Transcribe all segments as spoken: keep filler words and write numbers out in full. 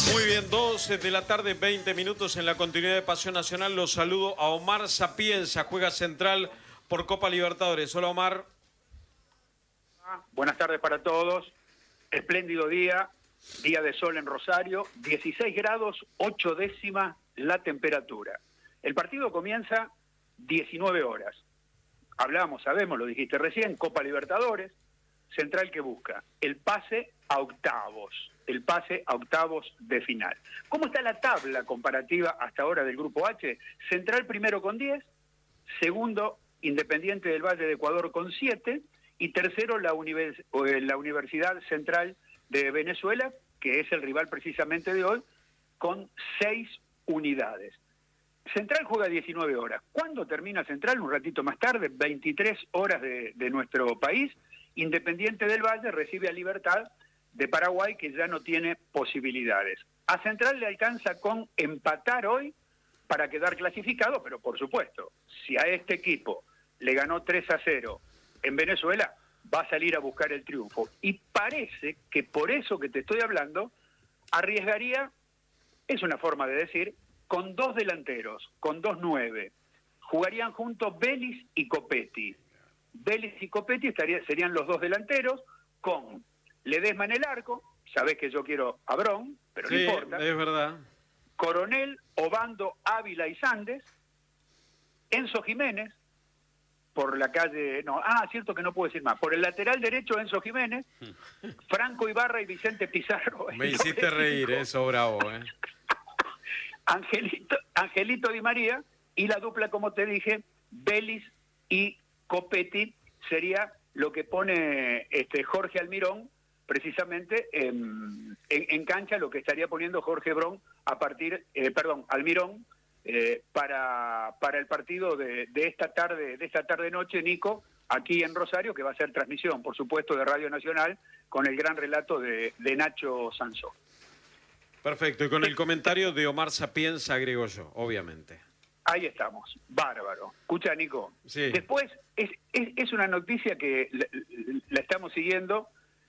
Muy bien, doce de la tarde, veinte minutos en la continuidad de Pasión Nacional. Los saludo a Omar Sapienza, juega central por Copa Libertadores. Hola, Omar. Buenas tardes para todos. Espléndido día, día de sol en Rosario, dieciséis grados, ocho décimas la temperatura. El partido comienza diecinueve horas. Hablamos, sabemos, lo dijiste recién, Copa Libertadores, Central que busca el pase a octavos, el pase a octavos de final. ¿Cómo está la tabla comparativa hasta ahora del Grupo H? Central primero con diez, segundo Independiente del Valle de Ecuador con siete y tercero la, univers la Universidad Central de Venezuela, que es el rival precisamente de hoy, con seis unidades. Central juega diecinueve horas. ¿Cuándo termina Central? Un ratito más tarde, veintitrés horas de, de nuestro país. Independiente del Valle recibe a Libertad de Paraguay, que ya no tiene posibilidades. A Central le alcanza con empatar hoy para quedar clasificado, pero por supuesto, si a este equipo le ganó tres a cero en Venezuela, va a salir a buscar el triunfo. Y parece que por eso que te estoy hablando, arriesgaría, es una forma de decir, con dos delanteros, con dos nueve. Jugarían juntos Vélez y Copetti. Vélez y Copetti estarían, serían los dos delanteros, con Ledesma en el arco, sabés que yo quiero a Brón, pero sí, no importa. Es verdad. Coronel, Obando, Ávila y Sandes, Enzo Jiménez, por la calle, no, ah, cierto que no puedo decir más, por el lateral derecho Enzo Jiménez, Franco Ibarra y Vicente Pizarro. Me hiciste reír, eso, bravo, ¿eh? Angelito, Angelito Di María, y la dupla, como te dije, Vélez y Copetti, sería lo que pone este Jorge Almirón, precisamente en, en, en cancha, lo que estaría poniendo Jorge Brón a partir, eh, perdón, Almirón, eh, para, para el partido de, de esta tarde, de esta tarde-noche, Nico, aquí en Rosario, que va a ser transmisión, por supuesto, de Radio Nacional, con el gran relato de, de Nacho Sansó. Perfecto, y con el comentario de Omar Sapienza, agrego yo, obviamente. Ahí estamos, bárbaro. Escucha, Nico, sí. Después es, es, es una noticia que la, la estamos siguiendo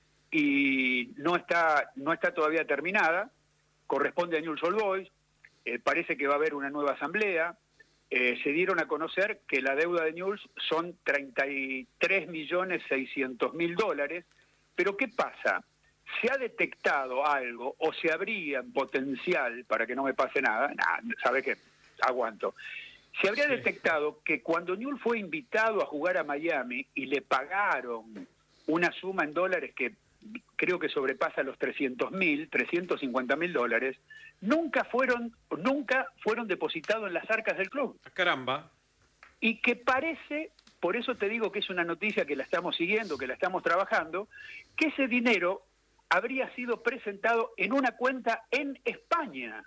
y no está, no está todavía terminada, corresponde a Newell's Old Boys, eh, parece que va a haber una nueva asamblea, eh, se dieron a conocer que la deuda de Newell's son treinta y tres millones seiscientos mil dólares, pero ¿qué pasa? Se ha detectado algo, o se habría en potencial, para que no me pase nada, nah, ¿sabe qué? Aguanto. Se habría sí. detectado que cuando Newell's fue invitado a jugar a Miami y le pagaron una suma en dólares que creo que sobrepasa los trescientos mil, trescientos cincuenta mil dólares, nunca fueron, nunca fueron depositados en las arcas del club. Caramba. Y que parece, por eso te digo que es una noticia que la estamos siguiendo, que la estamos trabajando, que ese dinero habría sido presentado en una cuenta en España.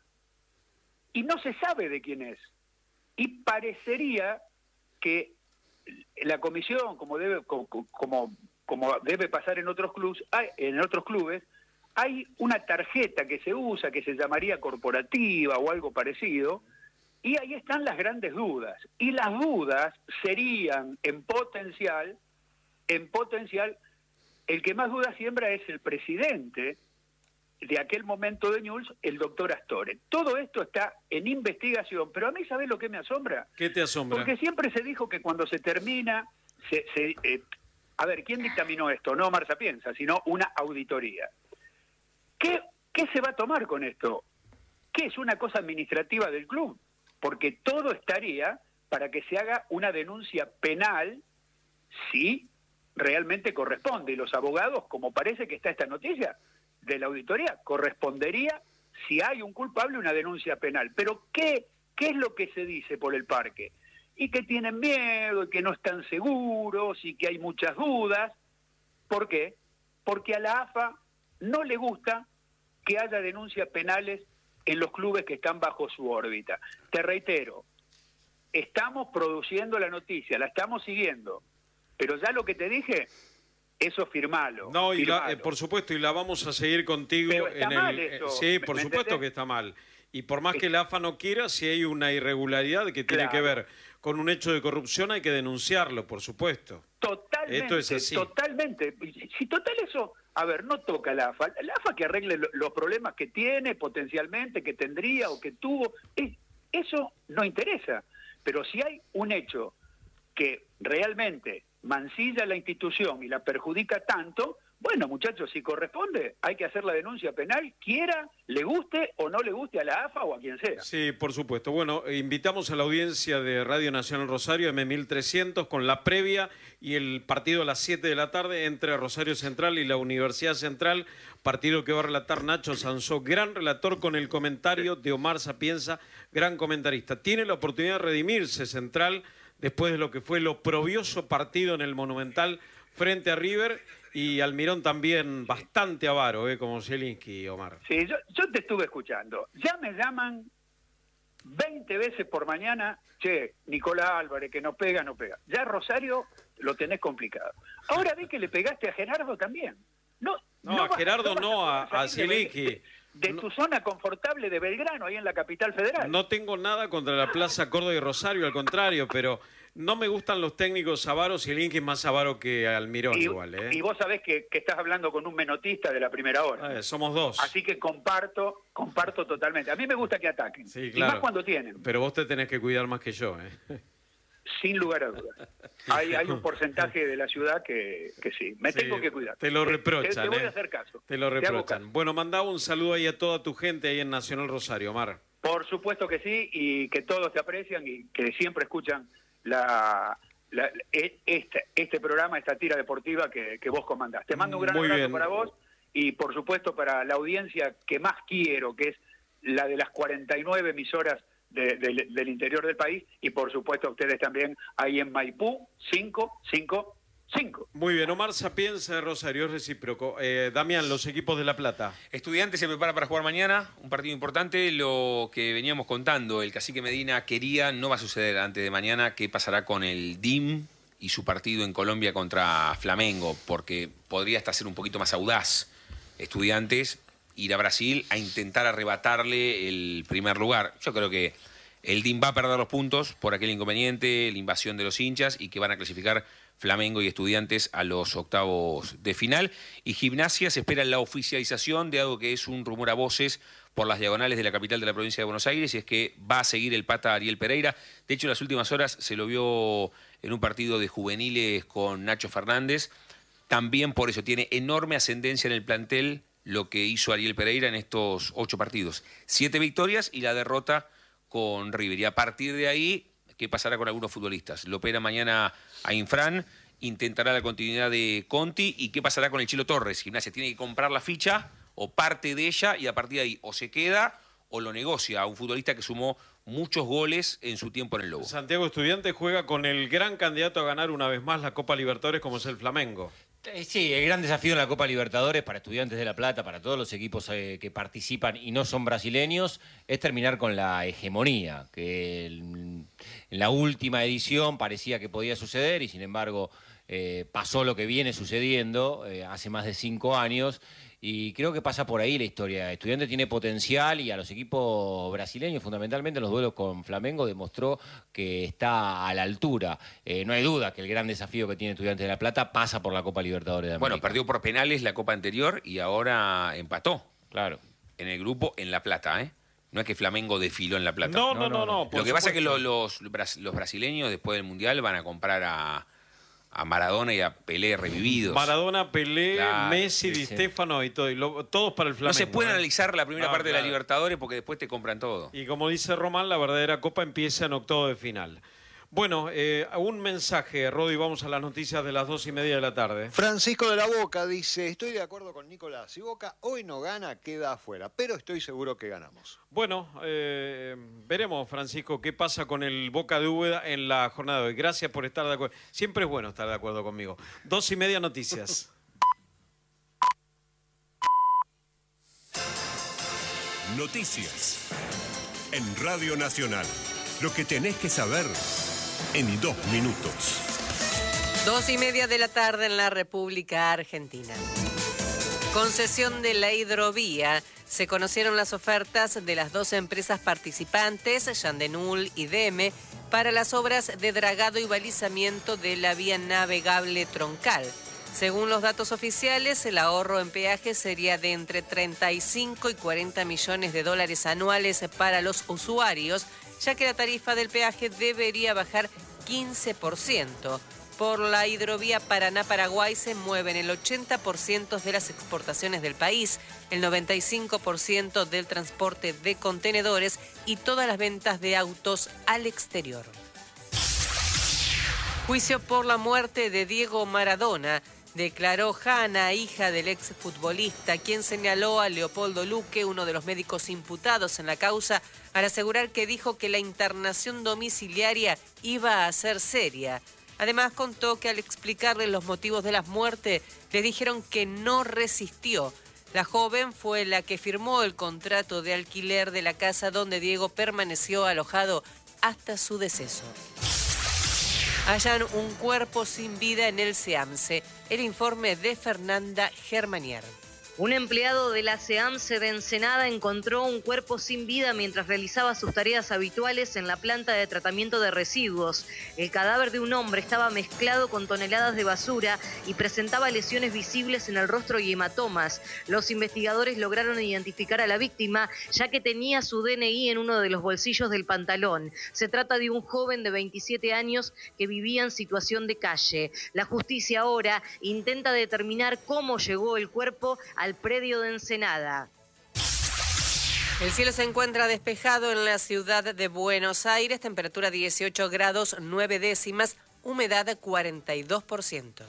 Y no se sabe de quién es. Y parecería que la comisión, como debe, como, como, como debe pasar en otros clubes, hay, en otros clubes, hay una tarjeta que se usa, que se llamaría corporativa o algo parecido, y ahí están las grandes dudas. Y las dudas serían, en potencial, en potencial, el que más dudas siembra es el presidente de aquel momento de Newell's, el doctor Astore. Todo esto está en investigación, pero a mí, ¿sabés lo que me asombra? ¿Qué te asombra? Porque siempre se dijo que cuando se termina, se, se, eh, a ver, ¿quién dictaminó esto? No Omar Sapienza, sino una auditoría. ¿Qué, ¿Qué se va a tomar con esto? ¿Qué es una cosa administrativa del club? Porque todo estaría para que se haga una denuncia penal si realmente corresponde. Y los abogados, como parece que está esta noticia de la auditoría, correspondería, si hay un culpable, una denuncia penal. Pero ¿qué, qué es lo que se dice por el parque? Y que tienen miedo, y que no están seguros, y que hay muchas dudas. ¿Por qué? Porque a la A F A no le gusta que haya denuncias penales en los clubes que están bajo su órbita. Te reitero, estamos produciendo la noticia, la estamos siguiendo, pero ya lo que te dije, eso firmalo. No, y firmalo. La, eh, por supuesto, y la vamos a seguir contigo. Pero está en mal el, eso, Sí, por ¿me supuesto entendés? que está mal. Y por más que la A F A no quiera, si hay una irregularidad que tiene Claro. que ver con un hecho de corrupción, hay que denunciarlo, por supuesto. Totalmente, Esto es así. totalmente. Si total eso, a ver, no toca la AFA. La AFA que arregle lo, los problemas que tiene potencialmente, que tendría o que tuvo, es, eso no interesa. Pero si hay un hecho que realmente mancilla la institución y la perjudica tanto, bueno, muchachos, si corresponde, hay que hacer la denuncia penal, quiera, le guste o no le guste a la AFA o a quien sea. Sí, por supuesto. Bueno, invitamos a la audiencia de Radio Nacional Rosario, M mil trescientos, con la previa y el partido a las siete de la tarde entre Rosario Central y la Universidad Central, partido que va a relatar Nacho Sansó, gran relator con el comentario de Omar Sapienza, gran comentarista. Tiene la oportunidad de redimirse Central después de lo que fue el oprobioso partido en el Monumental frente a River, y Almirón también bastante avaro, ¿eh? Como Zielinski, Omar. Sí, yo, yo te estuve escuchando. Ya me llaman veinte veces por mañana, che, Nicolás Álvarez, que no pega, no pega. Ya Rosario lo tenés complicado. Ahora vi que le pegaste a Gerardo también. No, no, no a Gerardo no, no, a, a Zielinski. De, de no, tu zona confortable de Belgrano, ahí en la capital federal. No tengo nada contra la Plaza Córdoba y Rosario, al contrario, pero no me gustan los técnicos avaros, y Zielinski es más avaro que Almirón y, igual. ¿eh? Y vos sabés que, que estás hablando con un menotista de la primera hora. Eh, somos dos. Así que comparto, comparto totalmente. A mí me gusta que ataquen, Sí, claro. y más cuando tienen. Pero vos te tenés que cuidar más que yo. ¿eh? Sin lugar a dudas. Hay, hay un porcentaje de la ciudad que, que sí. Me Sí, tengo que cuidar. Te lo Te- reprochan. Te, te voy ¿eh? a hacer caso. Te lo Te hago reprochan. caso. Bueno, mandá un saludo ahí a toda tu gente ahí en Nacional Rosario, Omar. Por supuesto que sí, y que todos te aprecian y que siempre escuchan la, la, e- este, este programa, esta tira deportiva que, que vos comandás. Te mando un gran Muy abrazo bien. para vos y por supuesto para la audiencia que más quiero, que es la de las cuarenta y nueve emisoras de- de- del interior del país, y por supuesto a ustedes también ahí en Maipú cinco cinco cinco. Muy bien, Omar Sapienza de Rosario, es recíproco. Eh, Damián, los equipos de La Plata. Estudiantes se prepara para jugar mañana, un partido importante. Lo que veníamos contando, el cacique Medina quería, no va a suceder antes de mañana. ¿Qué pasará con el D I M y su partido en Colombia contra Flamengo? Porque podría hasta ser un poquito más audaz Estudiantes, ir a Brasil a intentar arrebatarle el primer lugar. Yo creo que el D I M va a perder los puntos por aquel inconveniente, la invasión de los hinchas, y que van a clasificar Flamengo y Estudiantes a los octavos de final. Y Gimnasia se espera la oficialización de algo que es un rumor a voces por las diagonales de la capital de la provincia de Buenos Aires, y es que va a seguir el pata Ariel Pereira. De hecho, en las últimas horas se lo vio en un partido de juveniles con Nacho Fernández. También por eso tiene enorme ascendencia en el plantel lo que hizo Ariel Pereira en estos ocho partidos. Siete victorias y la derrota con River. Y a partir de ahí, ¿qué pasará con algunos futbolistas? Lo opera mañana a Infran, intentará la continuidad de Conti. ¿Y qué pasará con el Chilo Torres? Gimnasia tiene que comprar la ficha o parte de ella, y a partir de ahí o se queda o lo negocia a un futbolista que sumó muchos goles en su tiempo en el Lobo. Santiago Estudiantes juega con el gran candidato a ganar una vez más la Copa Libertadores, como es el Flamengo. Eh, Sí, el gran desafío en la Copa Libertadores para Estudiantes de La Plata, para todos los equipos eh, que participan y no son brasileños, es terminar con la hegemonía, que el- en la última edición parecía que podía suceder y sin embargo eh, pasó lo que viene sucediendo eh, hace más de cinco años. Y creo que pasa por ahí la historia. Estudiantes tiene potencial y a los equipos brasileños, fundamentalmente en los duelos con Flamengo, demostró que está a la altura. Eh, no hay duda que el gran desafío que tiene Estudiantes de La Plata pasa por la Copa Libertadores de América. Bueno, perdió por penales la Copa anterior y ahora empató Claro. en el grupo en La Plata, ¿eh? No es que Flamengo desfiló en La Plata. No, no, no, no. por Lo que pasa es que supuesto. lo- los, bras- los brasileños después del Mundial van a comprar a, a Maradona y a Pelé revividos. Maradona, Pelé, Claro, Messi, sí, Di sí. Stefano y todo, y lo- todos para el Flamengo. No se puede ¿eh? analizar la primera No, parte de claro. la Libertadores porque después te compran todo. Y como dice Román, la verdadera Copa empieza en octavo de final. Bueno, eh, un mensaje, Rodi, vamos a las noticias de las dos y media de la tarde. Francisco de la Boca dice, estoy de acuerdo con Nicolás, si Boca hoy no gana, queda afuera, pero estoy seguro que ganamos. Bueno, eh, veremos, Francisco, qué pasa con el Boca de Úbeda en la jornada de hoy. Gracias por estar de acuerdo. Siempre es bueno estar de acuerdo conmigo. Dos y media noticias. Noticias en Radio Nacional. Lo que tenés que saber en dos minutos. Dos y media de la tarde en la República Argentina. Concesión de la hidrovía. Se conocieron las ofertas de las dos empresas participantes, Yandenul y Deme, para las obras de dragado y balizamiento de la vía navegable troncal. Según los datos oficiales, el ahorro en peaje sería de entre treinta y cinco y cuarenta millones de dólares anuales para los usuarios, ya que la tarifa del peaje debería bajar quince por ciento. Por la hidrovía Paraná-Paraguay se mueven el ochenta por ciento de las exportaciones del país, el noventa y cinco por ciento del transporte de contenedores y todas las ventas de autos al exterior. Juicio por la muerte de Diego Maradona. Declaró Hanna, hija del exfutbolista, quien señaló a Leopoldo Luque, uno de los médicos imputados en la causa, al asegurar que dijo que la internación domiciliaria iba a ser seria. Además, contó que al explicarle los motivos de la muerte, le dijeron que no resistió. La joven fue la que firmó el contrato de alquiler de la casa donde Diego permaneció alojado hasta su deceso. Hallan un cuerpo sin vida en el SEAMSE. El informe de Fernanda Germanier. Un empleado de la SEAMSE de Ensenada encontró un cuerpo sin vida mientras realizaba sus tareas habituales en la planta de tratamiento de residuos. El cadáver de un hombre estaba mezclado con toneladas de basura y presentaba lesiones visibles en el rostro y hematomas. Los investigadores lograron identificar a la víctima, ya que tenía su D N I en uno de los bolsillos del pantalón. Se trata de un joven de veintisiete años que vivía en situación de calle. La justicia ahora intenta determinar cómo llegó el cuerpo a al predio de Ensenada. El cielo se encuentra despejado en la ciudad de Buenos Aires, temperatura dieciocho grados nueve décimas, humedad cuarenta y dos por ciento.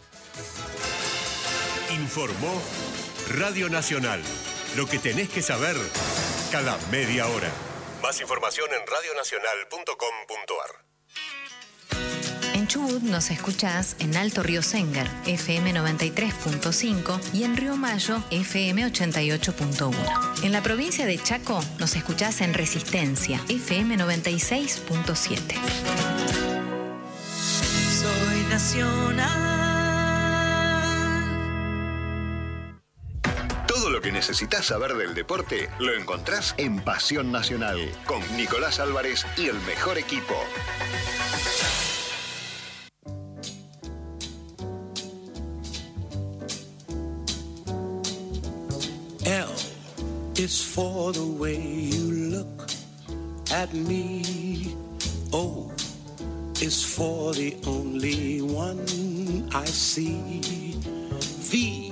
Informó Radio Nacional. Lo que tenés que saber cada media hora. Más información en radio nacional punto com punto a r. En Chubut nos escuchás en Alto Río Sengar, F M noventa y tres punto cinco y en Río Mayo, F M ochenta y ocho punto uno. En la provincia de Chaco nos escuchás en Resistencia, F M noventa y seis punto siete. Soy nacional. Todo lo que necesitas saber del deporte lo encontrás en Pasión Nacional, con Nicolás Álvarez y el mejor equipo. L is for the way you look at me. O is for the only one I see. V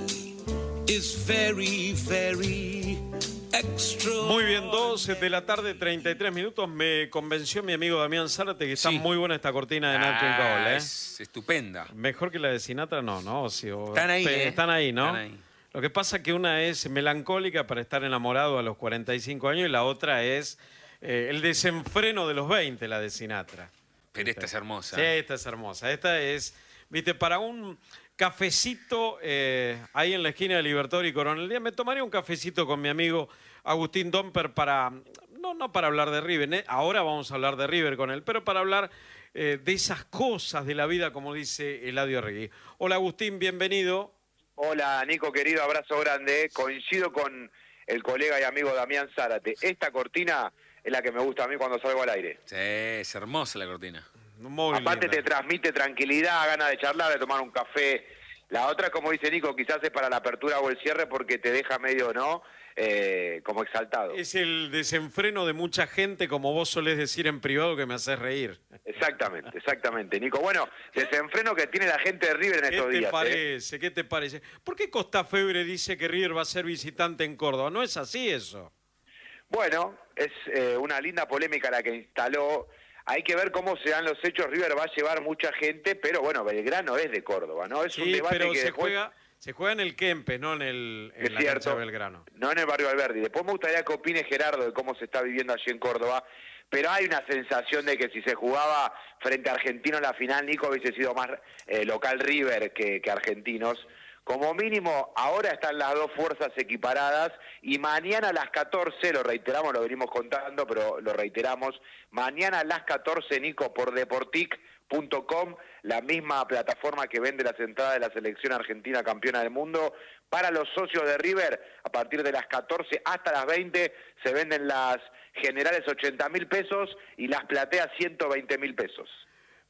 is very, very extra. Muy bien, doce de la tarde, treinta y tres minutos. Me convenció mi amigo Damián Zárate que está Sí. muy buena esta cortina de Nacho Ah, Cole, ¿eh? Es estupenda. Mejor que la de Sinatra, no, ¿no? Sí, o- Están ahí, pe- ¿eh? Están ahí, ¿no? Están ahí. Lo que pasa es que una es melancólica para estar enamorado a los cuarenta y cinco años y la otra es eh, el desenfreno de los veinte, la de Sinatra. Pero esta es hermosa. Sí, esta es hermosa. Esta es, viste, para un cafecito eh, ahí en la esquina de Libertador y Coronel Díaz, me tomaría un cafecito con mi amigo Agustín Domper para, no, no para hablar de River, ¿eh? Ahora vamos a hablar de River con él, pero para hablar eh, de esas cosas de la vida, como dice Eladio Regui. Hola Agustín, bienvenido. Hola, Nico, querido, abrazo grande. Coincido con el colega y amigo Damián Zárate. Esta cortina es la que me gusta a mí cuando salgo al aire. Sí, es hermosa la cortina. Muy Aparte linda. te transmite tranquilidad, ganas de charlar, de tomar un café. La otra, como dice Nico, quizás es para la apertura o el cierre porque te deja medio, ¿no? Eh, como exaltado. Es el desenfreno de mucha gente, como vos solés decir en privado, que me haces reír. Exactamente, exactamente, Nico. Bueno, desenfreno que tiene la gente de River en ¿Qué estos te días. ¿eh? parece? ¿Qué te parece? ¿Por qué Costa Febre dice que River va a ser visitante en Córdoba? No es así eso. Bueno, es eh, una linda polémica la que instaló. Hay que ver cómo se dan los hechos. River va a llevar mucha gente, pero bueno, Belgrano es de Córdoba, ¿no? Es un Sí, debate pero que se después... juega, se juega en el Kempes, no en, el, en Es la cierto. cancha de Belgrano. No en el barrio Alberdi. Después me gustaría que opine Gerardo de cómo se está viviendo allí en Córdoba, pero hay una sensación de que si se jugaba frente a Argentinos la final, Nico, hubiese sido más eh, local River que, que Argentinos. Como mínimo, ahora están las dos fuerzas equiparadas y mañana a las catorce, lo reiteramos, lo venimos contando, pero lo reiteramos, mañana a las catorce, Nico, por deportic punto com, la misma plataforma que vende las entradas de la selección argentina campeona del mundo. Para los socios de River, a partir de las catorce hasta las veinte, se venden las generales ochenta mil pesos y las plateas ciento veinte mil pesos.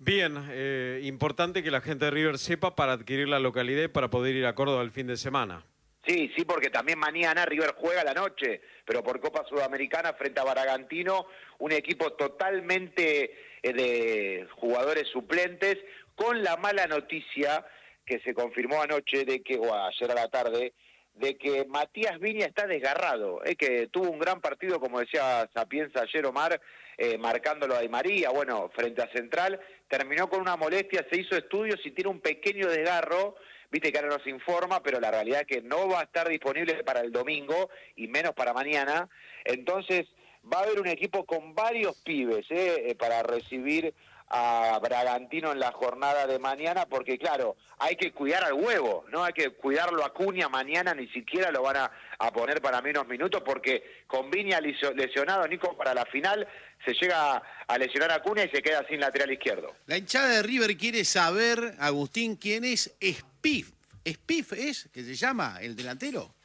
Bien, eh, importante que la gente de River sepa para adquirir la localidad y para poder ir a Córdoba el fin de semana. Sí, sí, porque también mañana River juega a la noche, pero por Copa Sudamericana frente a Bragantino, un equipo totalmente eh, de jugadores suplentes, con la mala noticia que se confirmó anoche, de que o ayer a la tarde, de que Matías Viña está desgarrado, eh, que tuvo un gran partido, como decía Sapienza ayer, Omar, eh, marcándolo a Di María, bueno, frente a Central, terminó con una molestia, se hizo estudios y tiene un pequeño desgarro. Viste que ahora nos informa, pero la realidad es que no va a estar disponible para el domingo y menos para mañana. Entonces va a haber un equipo con varios pibes eh, para recibir a Bragantino en la jornada de mañana, porque claro, hay que cuidar al huevo, no hay que cuidarlo a Acuña mañana, ni siquiera lo van a, a poner para menos minutos, porque con Viña lesionado, Nico, para la final se llega a lesionar a Acuña y se queda sin lateral izquierdo. La hinchada de River quiere saber, Agustín, quién es Spiff. ¿Spiff es, que se llama, el delantero?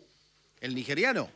¿El nigeriano?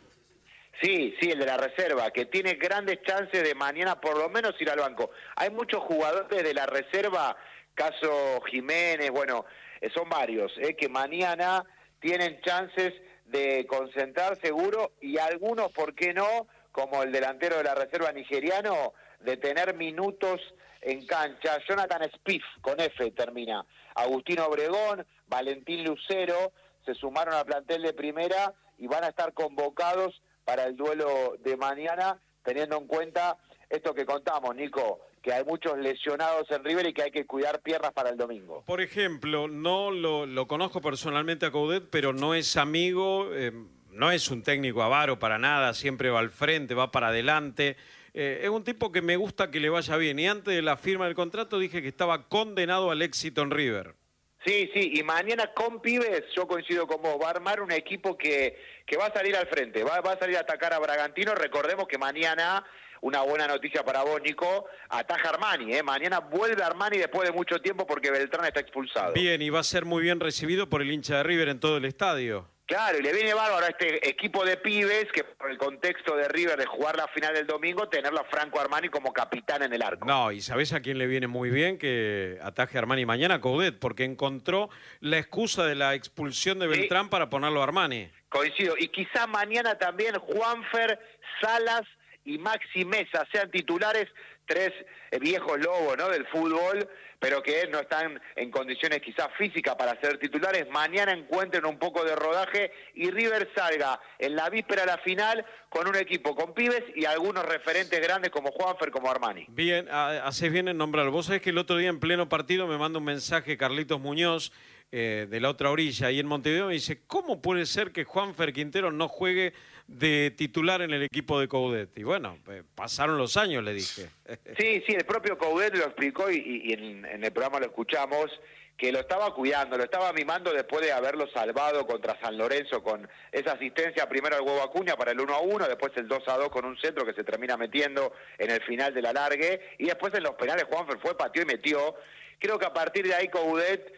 Sí, sí, el de la reserva, que tiene grandes chances de mañana por lo menos ir al banco. Hay muchos jugadores de la reserva, caso Jiménez, bueno, eh, son varios, eh, que mañana tienen chances de concentrar seguro, y algunos, ¿por qué no?, como el delantero de la reserva nigeriano, de tener minutos en cancha. Jonathan Spiff, con F termina. Agustín Obregón, Valentín Lucero, se sumaron al plantel de primera y van a estar convocados para el duelo de mañana, teniendo en cuenta esto que contamos, Nico, que hay muchos lesionados en River y que hay que cuidar piernas para el domingo. Por ejemplo, no lo, lo conozco personalmente a Coudet, pero no es amigo, eh, no es un técnico avaro para nada, siempre va al frente, va para adelante. Eh, es un tipo que me gusta que le vaya bien, y antes de la firma del contrato dije que estaba condenado al éxito en River. Sí, sí, y mañana con pibes, yo coincido con vos, va a armar un equipo que, que va a salir al frente, va, va a salir a atacar a Bragantino. Recordemos que mañana, una buena noticia para vos, Nico, ataja Armani, ¿eh? Mañana vuelve Armani después de mucho tiempo porque Beltrán está expulsado. Bien, y va a ser muy bien recibido por el hincha de River en todo el estadio. Claro, y le viene bárbaro a este equipo de pibes que por el contexto de River de jugar la final del domingo, tenerlo a Franco Armani como capitán en el arco. No, y ¿sabés a quién le viene muy bien que ataje a Armani mañana? Coudet, porque encontró la excusa de la expulsión de Beltrán sí, para ponerlo a Armani. Coincido, y quizá mañana también Juanfer, Salas y Maxi Mesa sean titulares, tres viejos lobos, ¿no?, del fútbol, pero que no están en condiciones quizás físicas para ser titulares. Mañana encuentren un poco de rodaje y River salga en la víspera de la final con un equipo con pibes y algunos referentes grandes como Juanfer, como Armani. Bien, haces bien en nombrarlo. Vos sabés que el otro día en pleno partido me manda un mensaje Carlitos Muñoz, eh, de la otra orilla, ahí en Montevideo, me dice, ¿cómo puede ser que Juanfer Quintero no juegue de titular en el equipo de Coudet? Y bueno, eh, pasaron los años, le dije. Sí, sí, el propio Coudet lo explicó y, y en, en el programa lo escuchamos, que lo estaba cuidando, lo estaba mimando después de haberlo salvado contra San Lorenzo con esa asistencia, primero al huevo Acuña para el uno a uno, después el dos a dos con un centro que se termina metiendo en el final del alargue, y después en los penales Juanfer fue, pateó y metió. Creo que a partir de ahí Coudet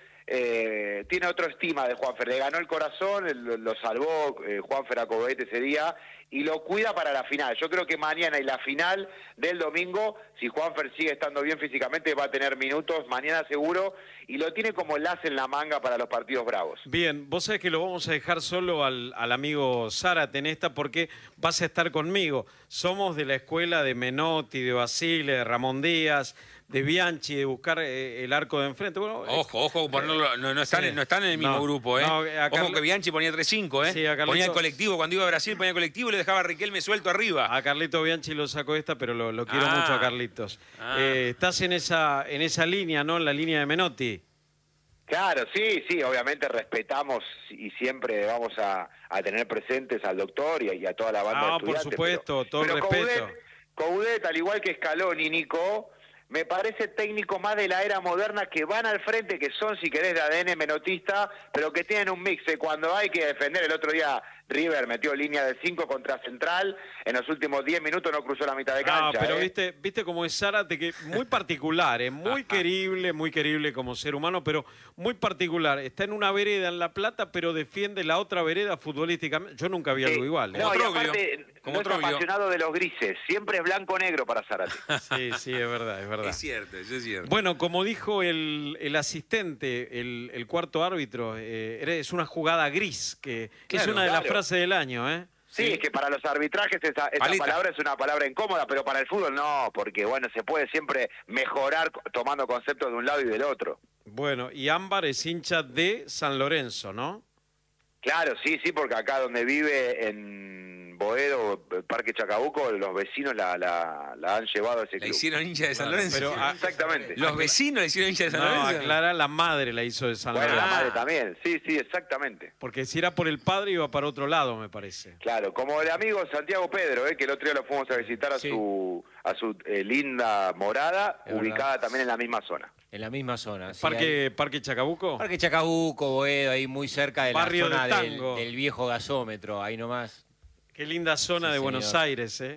Eh, tiene otra estima de Juanfer, le ganó el corazón, lo, lo salvó eh, Juanfer a Coudet ese día y lo cuida para la final. Yo creo que mañana y la final del domingo, si Juanfer sigue estando bien físicamente, va a tener minutos mañana seguro, y lo tiene como enlace en la manga para los partidos bravos. Bien, vos sabés que lo vamos a dejar solo al, al amigo Zárate en esta, porque vas a estar conmigo. Somos de la escuela de Menotti, de Basile, de Ramón Díaz, de Bianchi, de buscar eh, el arco de enfrente. Bueno, ojo, ojo, ponerlo, no, no, están, sí. no están en el mismo no, grupo, ¿eh? No, ojo Carl... que Bianchi ponía tres cinco, ¿eh? Sí, Carlito... Ponía el colectivo, cuando iba a Brasil ponía el colectivo y le dejaba a Riquelme suelto arriba. A Carlito Bianchi lo sacó esta, pero lo, lo quiero ah, mucho a Carlitos. Ah. Eh, estás en esa, en esa línea, ¿no? En la línea de Menotti. Claro, sí, sí, obviamente respetamos y siempre vamos a, a tener presentes al doctor y a, y a toda la banda ah, de estudiantes. por supuesto, pero, todo el pero respeto. Coudet, Coudet, al igual que Scaloni, Nico, me parece técnico más de la era moderna, que van al frente, que son, si querés, de A D N menotista, pero que tienen un mix. Cuando hay que defender, el otro día River metió línea de cinco contra Central, en los últimos diez minutos no cruzó la mitad de cancha. Ah, pero ¿eh? viste, viste cómo es Zárate, que muy particular, es muy querible, muy querible como ser humano, pero muy particular. Está en una vereda en La Plata, pero defiende la otra vereda futbolísticamente. Yo nunca vi algo Sí. igual. ¿eh? No, y Troglio, aparte, como no es Troglio. apasionado de los grises, siempre es blanco-negro para Zárate. Sí, sí, es verdad, es verdad. Es cierto, eso es cierto. Bueno, como dijo el, el asistente, el, el cuarto árbitro, eh, era- es una jugada gris, que Claro, es una de las claro. frases del año, ¿eh? Sí, es que para los arbitrajes esa, esa Paleta. palabra es una palabra incómoda, pero para el fútbol no, porque bueno, se puede siempre mejorar co- tomando conceptos de un lado y del otro. Bueno, y Ámbar es hincha de San Lorenzo, ¿no? Claro, sí, sí, porque acá donde vive en Boedo, Parque Chacabuco, los vecinos la, la, la han llevado a ese La club. hicieron hincha de San Claro, Lorenzo. pero, ah, Exactamente. Los vecinos le hicieron hincha de San No, Lorenzo. aclara, la madre la hizo de San Bueno, la Lorenzo. madre también, sí, sí, exactamente. Porque si era por el padre iba para otro lado, me parece. Claro, como el amigo Santiago Pedro, eh, que el otro día lo fuimos a visitar a Sí. su a su eh, linda morada, Es ubicada verdad. también en la misma zona. En la misma zona. sí, Parque, Parque Chacabuco. ahí- Parque Chacabuco, Boedo, ahí muy cerca de Barrio de la zona del, tango. del viejo gasómetro, ahí nomás. Qué linda zona Sí, de señor. Buenos Aires, ¿eh?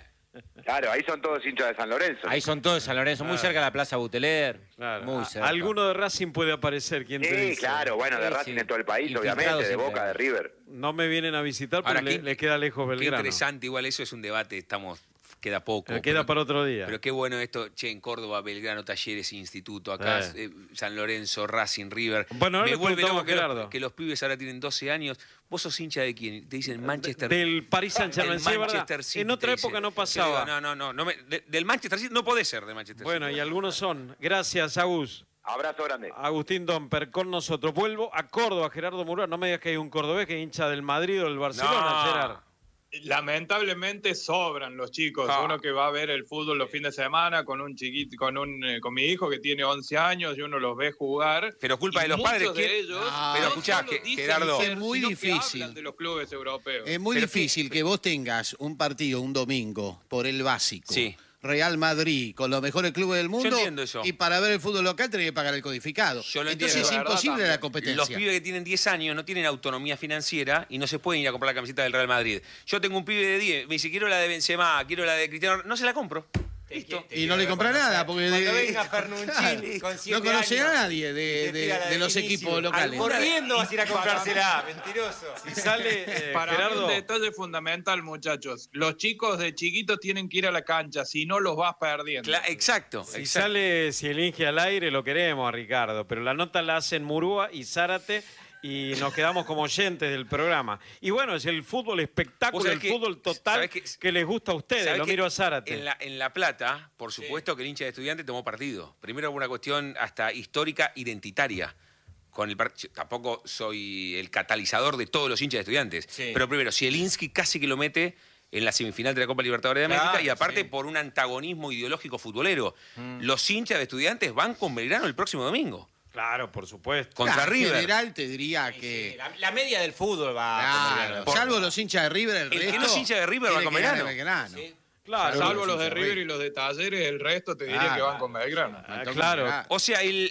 Claro, ahí son todos hinchas de San Lorenzo. Ahí son todos de San Lorenzo, muy cerca de la Plaza Buteler. Claro. Muy A- cerca. Alguno de Racing puede aparecer, ¿quién te Sí, dice? claro, bueno, de Sí, Racing sí. en todo el país, Infiltrado obviamente, de siempre. Boca, de River. No me vienen a visitar porque Ahora, le, qué- le queda lejos Qué Belgrano. interesante, igual eso es un debate, estamos queda poco. Eh, queda pero- para otro día. Pero qué bueno esto, che, en Córdoba, Belgrano, Talleres, Instituto, acá Eh. eh, San Lorenzo, Racing, River. Bueno, ahora Me le vuelve preguntamos loco que a los, Gerardo. que los pibes ahora tienen doce años. ¿Vos sos hincha de quién? Te dicen Manchester. Del Paris Saint-Germain, Del sí, es verdad. Manchester City, En otra te dicen. época no Te pasaba. digo, No, no, no. no me- de- del Manchester City no podés ser de Manchester Bueno, City. y algunos son. Gracias, Agus. Abrazo grande. Agustín Domper con nosotros. Vuelvo a Córdoba, Gerardo Murúa. No me digas que hay un cordobés que es hincha del Madrid o del Barcelona, No. Gerard. Lamentablemente sobran los chicos. Ah. Uno que va a ver el fútbol los fines de semana con un chiquito, con un eh, con mi hijo que tiene once años y uno los ve jugar. Pero culpa Y de los muchos padres. de ¿quién? ellos Ah. Pero no escuchá, solo Ge- dicen Gerardo. ser, Es muy sino que difícil. hablan de los clubes europeos. Es muy Pero difícil que vos tengas un partido un domingo por el básico. Sí. Real Madrid, con los mejores clubes del mundo. entiendo eso. Y para ver el fútbol local tenés que pagar el codificado. Yo lo Entonces entiendo. es La verdad imposible también. la competencia. Los pibes que tienen diez años no tienen autonomía financiera y no se pueden ir a comprar la camiseta del Real Madrid. Yo tengo un pibe de diez, me dice, quiero la de Benzema, quiero la de Cristiano, no se la compro. Listo. Y no le compra nada, porque Cuando de- venga Fernucci Claro, con siete no conoce años, a nadie de, y te de- tira la de los Vinicius. equipos locales. Corriendo vas a ir a comprársela, mentiroso. Si sale, eh, Para mí Gerardo, un detalle fundamental, muchachos. Los chicos de chiquitos tienen que ir a la cancha, si no los vas perdiendo. Cla- exacto. si exacto. sale Cielinge al aire, lo queremos a Ricardo. Pero la nota la hacen Murúa y Zárate y nos quedamos como oyentes del programa. Y bueno, es el fútbol Vos espectáculo, sabés el que- fútbol total sabés que, que- les gusta a ustedes. ¿Sabés Lo que miro a Zárate. En la, en La Plata, por supuesto que el hincha de Estudiantes tomó partido. Primero por una cuestión hasta histórica, identitaria. Con el part- yo tampoco soy el catalizador de todos los hinchas de Estudiantes. Sí. Pero primero, Zielinski casi que lo mete en la semifinal de la Copa Libertadores de América Claro, y aparte sí. por un antagonismo ideológico futbolero. Los hinchas de Estudiantes van con Belgrano el próximo domingo. Claro, por supuesto. Contra Claro, en River. general te diría que... La, la media del fútbol va Claro, con salvo los hinchas de River, el, El que resto... no es hincha de River va tiene con que ganar Belgrano. Belgrano. Claro. Salvo los de hinchas de River y los de Talleres, el resto te diría Ah, que van con Belgrano. Ah, Entonces, claro. mirá. O sea, el,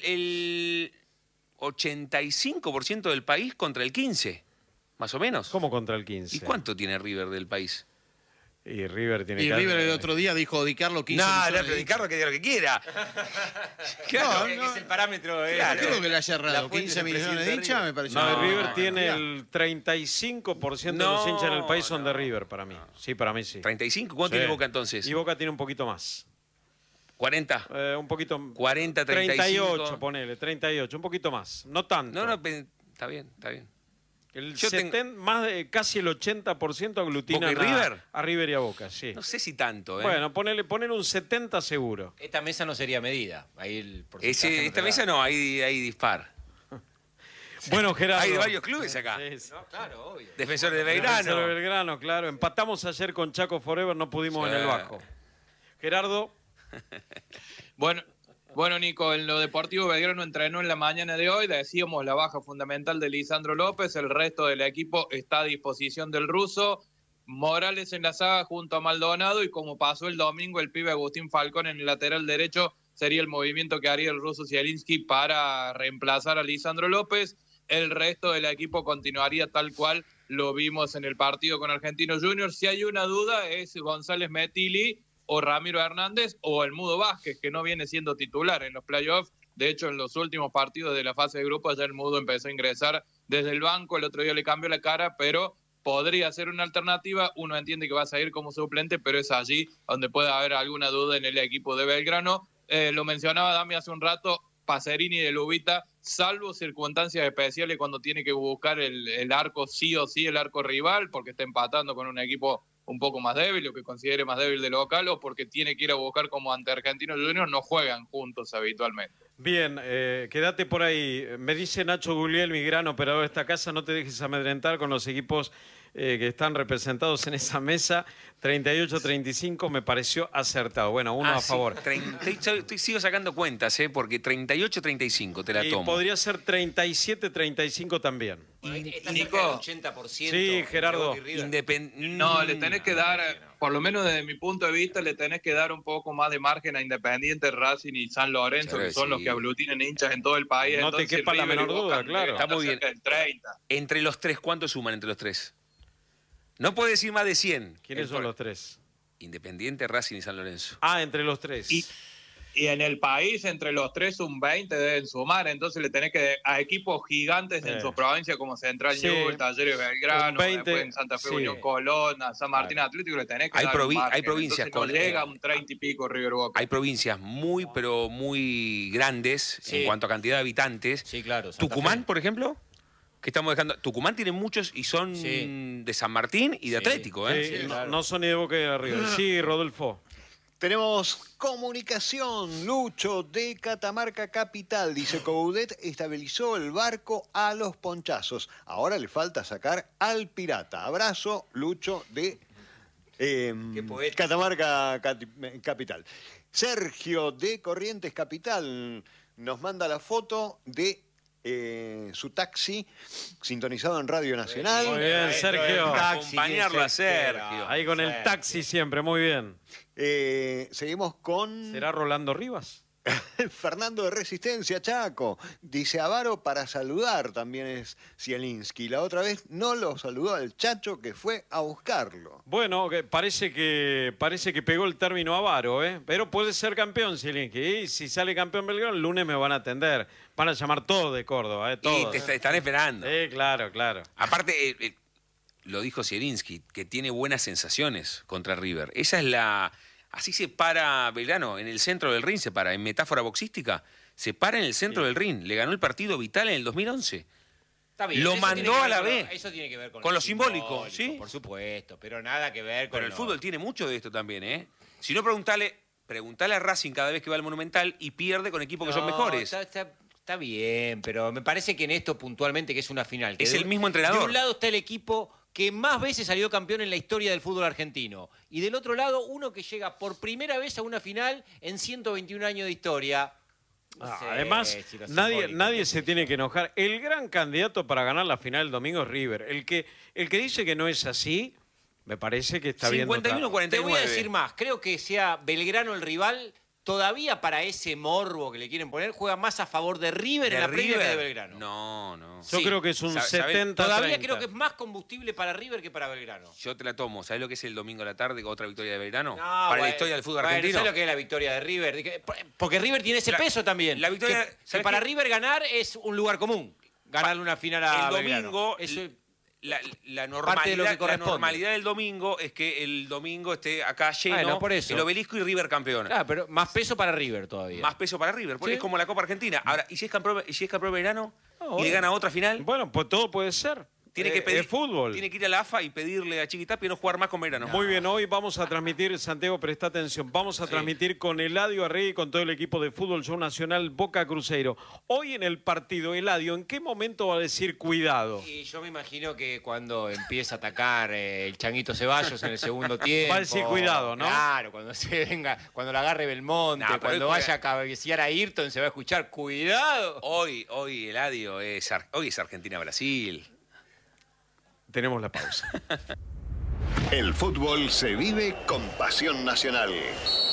el ochenta y cinco por ciento del país contra el quince por ciento, más o menos. ¿Cómo contra el quince? ¿Y cuánto tiene River del país? Y River tiene Y que- River el otro día dijo Di Carlo quince No, no, millones pero de Di Carlo que diga lo que quiera. Claro. que es el parámetro. eh. Claro. Creo que le haya La errado. fuente quince del millones de presidente hinchas River. me pareció. No, una- River una tiene barbaridad. el treinta y cinco por ciento de No, los hinchas en el país son de no. River para mí. Sí, para mí sí. ¿treinta y cinco? ¿Cuánto Sí. tiene Boca entonces? Y Boca tiene un poquito más. ¿cuarenta? Eh, un poquito. cuarenta, treinta y cinco. treinta y ocho, ponele, treinta y ocho, un poquito más. No tanto. No, no, pe- está bien, está bien. El yo tengo- seten- más de casi el ochenta por ciento aglutinan ¿Boca y a- River? A, River y a Boca, sí. No sé si tanto, ¿eh? Bueno, ponele, ponele un setenta seguro. Esta mesa no sería medida. Ahí el porcentaje Ese- no esta te da. mesa no, hay, hay dispar. Bueno, Gerardo. Hay de varios clubes acá. Sí, sí. Claro, obvio. Defensores de Defensor de Belgrano. Belgrano, claro. Empatamos ayer con Chaco Forever, no pudimos Sí. en el bajo. Gerardo, Bueno, bueno, Nico, en lo deportivo Belgrano entrenó en la mañana de hoy, decíamos la baja fundamental de Lisandro López, el resto del equipo está a disposición del ruso, Morales en la saga junto a Maldonado y como pasó el domingo el pibe Agustín Falcón en el lateral derecho sería el movimiento que haría el ruso Zielinski para reemplazar a Lisandro López, el resto del equipo continuaría tal cual lo vimos en el partido con Argentinos Juniors. Si hay una duda es González Metilli o Ramiro Hernández o el Mudo Vázquez, que no viene siendo titular en los playoffs. De hecho, en los últimos partidos de la fase de grupos ya el Mudo empezó a ingresar desde el banco. El otro día le cambió la cara, pero podría ser una alternativa. Uno entiende que va a salir como suplente, pero es allí donde puede haber alguna duda en el equipo de Belgrano. Eh, lo mencionaba Dami hace un rato, Pacerini de Lubita, salvo circunstancias especiales cuando tiene que buscar el, el arco sí o sí, el arco rival, porque está empatando con un equipo un poco más débil, o que considere más débil de local, o porque tiene que ir a buscar como ante Argentinos Juniors, no juegan juntos habitualmente. Bien, eh, quédate por ahí. Me dice Nacho Gugliel, mi gran operador de esta casa, no te dejes amedrentar con los equipos eh, que están representados en esa mesa. treinta y ocho a treinta y cinco me pareció acertado. Bueno, uno Ah, a sí, favor. treinta, estoy, sigo sacando cuentas, ¿eh? Porque treinta y ocho a treinta y cinco te la Y tomo. podría ser treinta y siete a treinta y cinco también. Está cerca del ochenta por ciento. Sí, Gerardo. Independ... No, le tenés que dar, por lo menos desde mi punto de vista, le tenés que dar un poco más de margen a Independiente, Racing y San Lorenzo, Claro, que son sí. los que aglutinan hinchas en todo el país. No te Entonces, quepa la River y menor Boca duda, claro. Está muy bien. cerca del treinta. Entre los tres, ¿cuánto suman entre los tres? No puede decir más de cien. ¿Quiénes El son por- los tres? Independiente, Racing y San Lorenzo. Ah, entre los tres. Y, y en el país, entre los tres, un veinte deben sumar. Entonces le tenés que, a equipos gigantes en Sí. sus provincias como Central Sí. Newell's, Talleres Belgrano, Un veinte, después en Santa Fe sí. Unión Colón, a San Martín Atlético, le tenés que Hay dar un provi- margen. hay provincias Entonces, no con- llega a un treinta y pico River Boca. Hay provincias muy, pero muy grandes Sí. en cuanto a cantidad de habitantes. Sí, claro. Santa Tucumán, Fe. por ejemplo, que estamos dejando. Tucumán tiene muchos y son Sí. de San Martín y de Sí. Atlético, ¿eh? Sí, Sí, no, claro. no son ni de Boca ni de River. Sí, Rodolfo. Tenemos comunicación. Lucho de Catamarca Capital. Dice Coudet estabilizó el barco a los ponchazos. Ahora le falta sacar al pirata. Abrazo, Lucho de eh, Qué poeta. Catamarca Cati- Capital. Sergio de Corrientes Capital nos manda la foto de eh, su taxi sintonizado en Radio Nacional. Muy bien, Maestro del Sergio. taxi, Acompañarlo que a se espera. Sergio. Ahí con el Sergio. taxi siempre, muy bien. Eh, seguimos con ¿Será Rolando Rivas? Fernando de Resistencia Chaco. Dice Avaro para saludar, también es Zielinski. La otra vez no lo saludó al Chacho que fue a buscarlo. Bueno, que parece que parece que pegó el término avaro, ¿eh? Pero puede ser campeón, Zielinski. Y si sale campeón Belgrano, el lunes me van a atender. Van a llamar todos de Córdoba, ¿eh? Y Todos. te est- están esperando. Sí, claro, claro. Aparte, eh, eh, lo dijo Zielinski, que tiene buenas sensaciones contra River. Esa es la... Así se para Belgrano, en el centro del ring se para, en metáfora boxística, se para en el centro del ring. Le ganó el partido vital en el dos mil once. Está bien, Lo eso mandó tiene que ver a la con B. lo- Eso tiene que ver con, Con lo simbólico, ¿sí? Por supuesto, pero nada que ver con Pero el lo- fútbol tiene mucho de esto también, ¿eh? Si no, preguntale, preguntale a Racing cada vez que va al Monumental y pierde con equipos que son No, mejores. Está, está- está bien, pero me parece que en esto puntualmente, que es una final. que Es de el un- mismo entrenador. De un lado está el equipo que más veces salió campeón en la historia del fútbol argentino. Y del otro lado, uno que llega por primera vez a una final en ciento veintiún años de historia. No Ah, sé Además, si lo nadie, simbólico. nadie se tiene que enojar. El gran candidato para ganar la final el domingo es River. El que, el que dice que no es así, me parece que está viendo cincuenta y uno a otra- cuarenta y Te voy nueve. a decir más, creo que sea Belgrano el rival, todavía para ese morbo que le quieren poner, juega más a favor de River ¿De en la previa que de River? Belgrano. No, no. Yo Sí. creo que es un Sa- ¿sabés? setenta Todavía treinta. creo que es más combustible para River que para Belgrano. Yo te la tomo. ¿Sabes lo que es el domingo a la tarde con otra victoria de Belgrano? No, Para bueno, la historia del fútbol bueno, argentino. ¿sabes lo que es la victoria de River? De que- Porque River tiene ese La- peso también. la victoria- Que, que ¿sabes para qué? River ganar es un lugar común. Ganarle una final a el Belgrano. domingo, Eso- la, la Parte de lo normalidad, que la corresponde. normalidad del domingo es que el domingo esté acá lleno Bueno, por eso. el obelisco y River campeón. Claro, pero más peso para River todavía. Más peso para River, porque Sí. es como la Copa Argentina. Ahora, ¿y si es campeón, y si es campeón Belgrano Ah, y bueno. le gana otra final? Bueno, pues todo puede ser. Tiene Eh, que pedir es fútbol. Tiene que ir a la A F A y pedirle a Chiquitapia no jugar más con Belgrano. Muy bien, hoy vamos a transmitir, Santiago, presta atención, vamos a Sí. transmitir con Eladio Arregui y con todo el equipo de Fútbol Show Nacional Boca Cruzeiro. Hoy en el partido, Eladio, ¿en qué momento va a decir cuidado? Y yo me imagino que cuando empieza a atacar eh, el Changuito Ceballos en el segundo tiempo. Va a decir cuidado, ¿no? Claro, cuando se venga, cuando la agarre Belmonte, No, pero cuando hoy vaya juega- a cabecear a Ayrton, se va a escuchar cuidado. Hoy, hoy Eladio es, Ar- hoy es Argentina-Brasil. Tenemos la pausa. El fútbol se vive con pasión nacional.